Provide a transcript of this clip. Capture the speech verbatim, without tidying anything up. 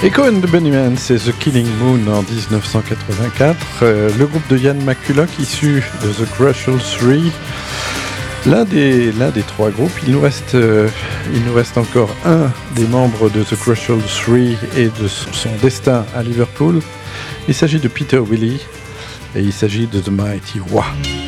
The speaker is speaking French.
Echo and the Bunnymen, c'est The Killing Moon en dix-neuf cent quatre-vingt-quatre, euh, le groupe de Ian McCulloch issu de The Crucial Three, l'un des, l'un des trois groupes. Il nous, reste, euh, il nous reste encore un des membres de The Crucial Three et de son destin à Liverpool. Il s'agit de Peter Willey et il s'agit de The Mighty Wah.